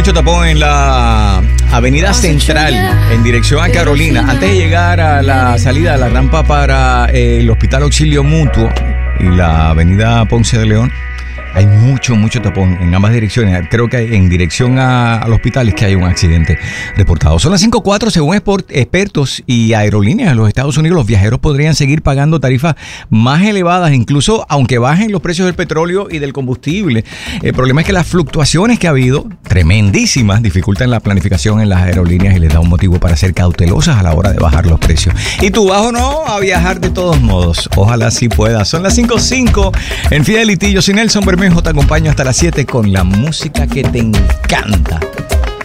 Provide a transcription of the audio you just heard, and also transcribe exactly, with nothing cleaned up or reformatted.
mucho tapón en la Avenida Central en dirección a Carolina. Antes de llegar a la salida de la rampa para eh, el Hospital Auxilio Mutuo y la Avenida Ponce de León, hay mucho, mucho tapón en ambas direcciones. Creo que en dirección a, al hospital es que hay un accidente reportado. Son las cinco cuatro. Según export, expertos y aerolíneas de los Estados Unidos, los viajeros podrían seguir pagando tarifas más elevadas, incluso aunque bajen los precios del petróleo y del combustible. El problema es que las fluctuaciones que ha habido, tremendísimas, dificultan la planificación en las aerolíneas y les da un motivo para ser cautelosas a la hora de bajar los precios. ¿Y tú vas o no a viajar de todos modos? Ojalá sí puedas. Son las cinco cinco en Fidelity. Yo soy Nelson Bermejo, te acompaño hasta las siete con la música que te encanta.